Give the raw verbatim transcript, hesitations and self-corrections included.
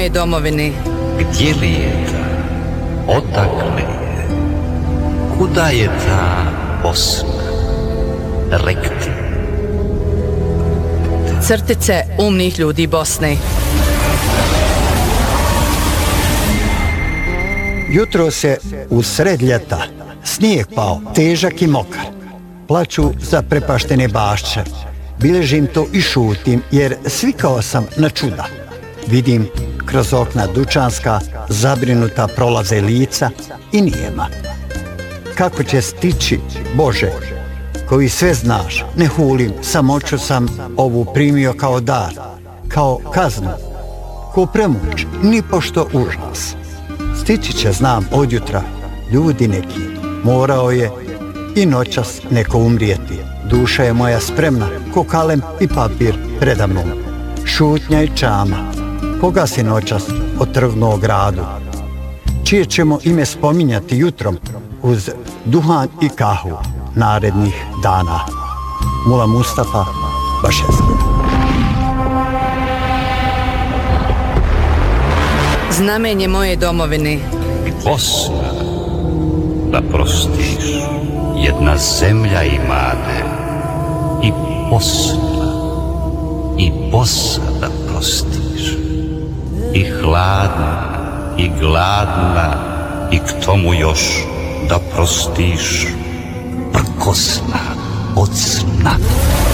domovine? Gdje li je ta? Odakle je? Kuda je ta Bosna? Rekti. Crtice umnih ljudi Bosne. Jutro se u sred ljeta snijeg pao, težak i mokar. Plaču za prepaštene bašče. Biležim to i šutim, jer svikao sam na čuda. Vidim kroz okna dućanska, zabrinuta prolaze lica i nijema. Kako će stići, Bože, koji sve znaš, ne hulim, samoću sam ovu primio kao dar, kao kaznu, ko premuć, ni pošto užas. Stići će, znam, od jutra, ljudi neki, morao je i noćas neko umrijeti. Duša je moja spremna, ko kalem i papir preda mnom. Šutnja i čama, koga si noćas otrgnuo gradu? Čije ćemo ime spominjati jutrom uz duhan i kahu narednih dana? Mula Mustafa Baševski. Znamenje moje domovine. Bosna, da prostiš, jedna zemlja imade, i Bosna, i Bosa da prostiš, i hladna, i gladna, i k tomu još da prostiš prkosna od sna.